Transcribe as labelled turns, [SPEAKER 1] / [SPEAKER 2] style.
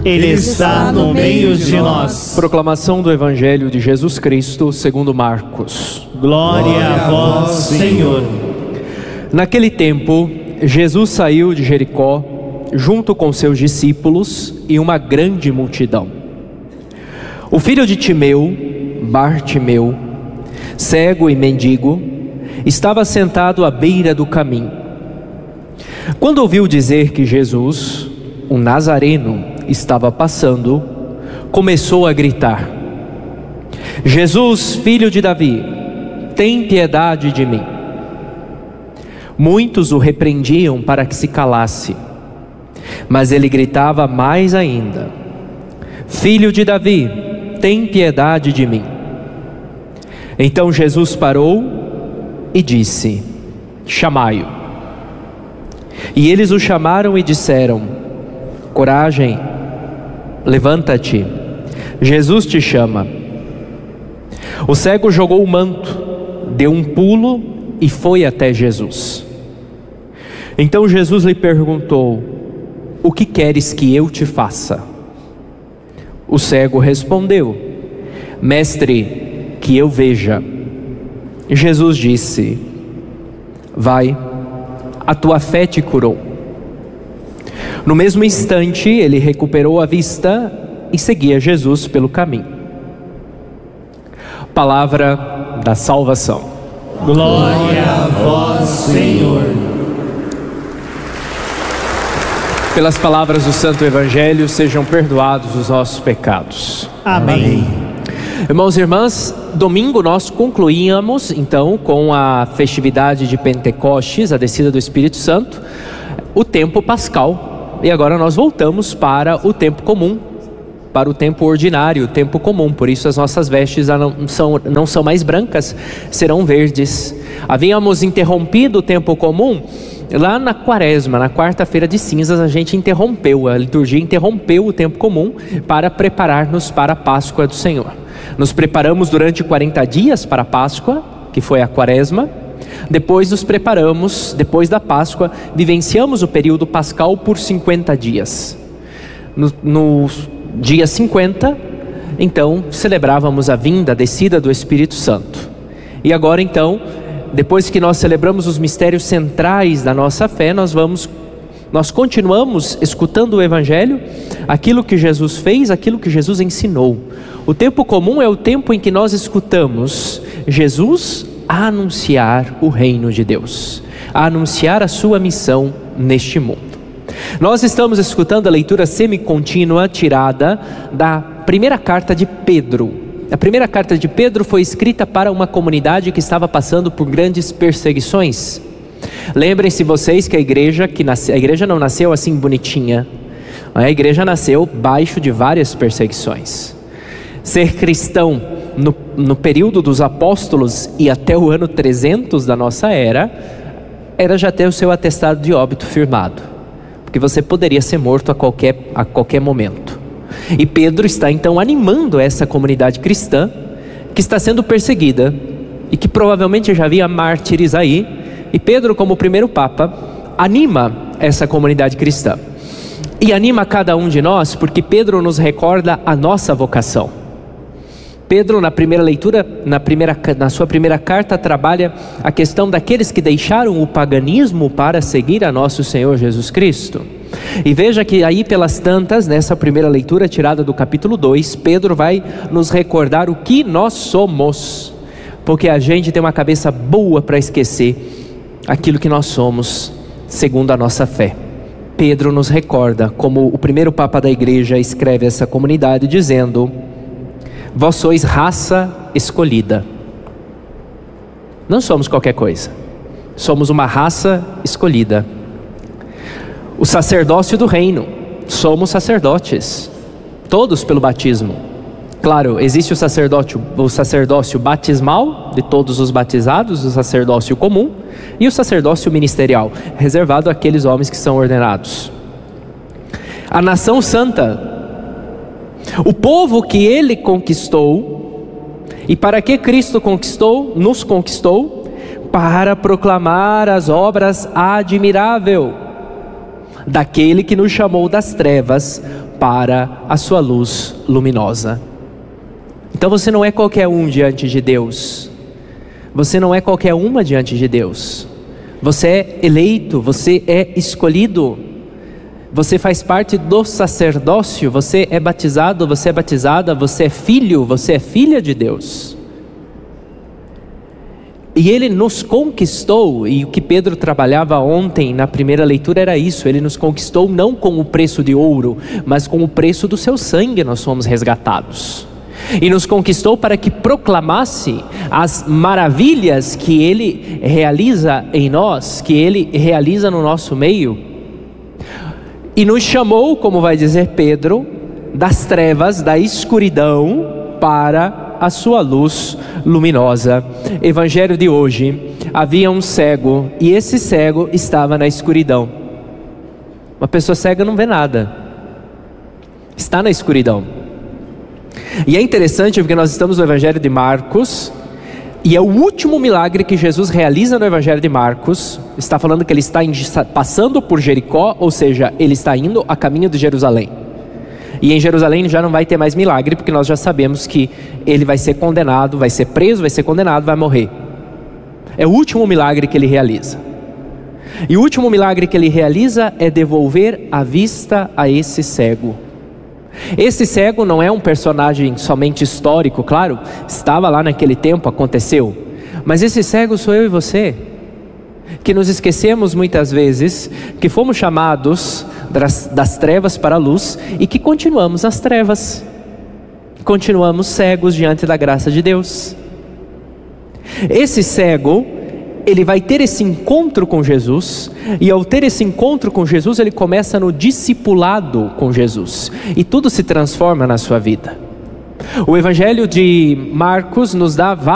[SPEAKER 1] Ele está no meio de nós.
[SPEAKER 2] Proclamação do Evangelho de Jesus Cristo segundo Marcos.
[SPEAKER 1] Glória a vós, Senhor.
[SPEAKER 2] Naquele tempo, Jesus saiu de Jericó, junto com seus discípulos e uma grande multidão. O filho de Timeu, Bartimeu, cego e mendigo, estava sentado à beira do caminho. Quando ouviu dizer que Jesus, um nazareno, estava passando, começou a gritar: Jesus, filho de Davi, tem piedade de mim. Muitos o repreendiam para que se calasse, mas ele gritava mais ainda: Filho de Davi, tem piedade de mim. Então Jesus parou e disse: Chamai-o. E eles o chamaram e disseram: Coragem, levanta-te, Jesus te chama. O cego jogou o manto, deu um pulo e foi até Jesus. Então Jesus lhe perguntou: O que queres que eu te faça? O cego respondeu: Mestre, que eu veja. Jesus disse: Vai, a tua fé te curou. No mesmo instante ele recuperou a vista e seguia Jesus pelo caminho. Palavra da salvação.
[SPEAKER 1] Glória a vós, Senhor.
[SPEAKER 2] Pelas palavras do Santo Evangelho sejam perdoados os nossos pecados.
[SPEAKER 1] Amém.
[SPEAKER 2] Irmãos e irmãs, domingo nós concluíamos então com a festividade de Pentecostes, a descida do Espírito Santo, o tempo pascal. E agora nós voltamos para o tempo comum, para o tempo ordinário, o tempo comum. Por isso as nossas vestes não são mais brancas, serão verdes. Havíamos interrompido o tempo comum lá na quaresma, na quarta-feira de cinzas. A gente interrompeu, a liturgia interrompeu o tempo comum para preparar-nos para a Páscoa do Senhor. Nos preparamos durante 40 dias para a Páscoa, que foi a quaresma. Depois nos preparamos, depois da Páscoa, vivenciamos o período pascal por 50 dias. No dia 50, então, celebrávamos a vinda, a descida do Espírito Santo. E agora então, depois que nós celebramos os mistérios centrais da nossa fé, nós continuamos escutando o Evangelho, aquilo que Jesus fez, aquilo que Jesus ensinou. O tempo comum é o tempo em que nós escutamos Jesus a anunciar o reino de Deus, a anunciar a sua missão neste mundo. Nós estamos escutando a leitura semicontínua tirada da primeira carta de Pedro. A primeira carta de Pedro foi escrita para uma comunidade que estava passando por grandes perseguições. Lembrem-se vocês que a igreja não nasceu assim bonitinha. A igreja nasceu baixo de várias perseguições. Ser cristão no período dos apóstolos e até o ano 300 da nossa era já ter o seu atestado de óbito firmado, porque você poderia ser morto a qualquer momento. E Pedro está então animando essa comunidade cristã que está sendo perseguida e que provavelmente já havia mártires aí. E Pedro, como primeiro papa, anima essa comunidade cristã e anima cada um de nós, porque Pedro nos recorda a nossa vocação. Pedro, na primeira leitura, na sua primeira carta, trabalha a questão daqueles que deixaram o paganismo para seguir a nosso Senhor Jesus Cristo. E veja que aí pelas tantas, nessa primeira leitura tirada do capítulo 2, Pedro vai nos recordar o que nós somos, porque a gente tem uma cabeça boa para esquecer aquilo que nós somos segundo a nossa fé. Pedro nos recorda, como o primeiro papa da igreja escreve essa comunidade dizendo: Vós sois raça escolhida. Não somos qualquer coisa, somos uma raça escolhida. O sacerdócio do reino, somos sacerdotes, todos pelo batismo. Claro, existe o sacerdócio batismal de todos os batizados, o sacerdócio comum e o sacerdócio ministerial, reservado àqueles homens que são ordenados. A nação santa, o povo que ele conquistou. E para que Cristo nos conquistou? Para proclamar as obras admiráveis daquele que nos chamou das trevas para a sua luz luminosa. Então você não é qualquer um diante de Deus. Você não é qualquer uma diante de Deus. Você é eleito, você é escolhido. Você faz parte do sacerdócio, você é batizado, você é batizada, você é filho, você é filha de Deus. E Ele nos conquistou, e o que Pedro trabalhava ontem na primeira leitura era isso. Ele nos conquistou não com o preço de ouro, mas com o preço do seu sangue nós fomos resgatados. E nos conquistou para que proclamasse as maravilhas que Ele realiza em nós, que Ele realiza no nosso meio. E nos chamou, como vai dizer Pedro, das trevas, da escuridão, para a sua luz luminosa. Evangelho de hoje, havia um cego, e esse cego estava na escuridão. Uma pessoa cega não vê nada, está na escuridão. E é interessante porque nós estamos no Evangelho de Marcos, e é o último milagre que Jesus realiza no Evangelho de Marcos. Está falando que ele está passando por Jericó, ou seja, ele está indo a caminho de Jerusalém. E em Jerusalém já não vai ter mais milagre, porque nós já sabemos que ele vai ser condenado, vai ser preso, vai ser condenado, vai morrer. É o último milagre que ele realiza. E o último milagre que ele realiza é devolver a vista a esse cego. Esse cego não é um personagem somente histórico, claro, estava lá naquele tempo, aconteceu. Mas esse cego sou eu e você, que nos esquecemos muitas vezes que fomos chamados das trevas para a luz e que continuamos nas trevas, continuamos cegos diante da graça de Deus. Esse cego, ele vai ter esse encontro com Jesus, e ao ter esse encontro com Jesus, ele começa no discipulado com Jesus, e tudo se transforma na sua vida. O Evangelho de Marcos nos dá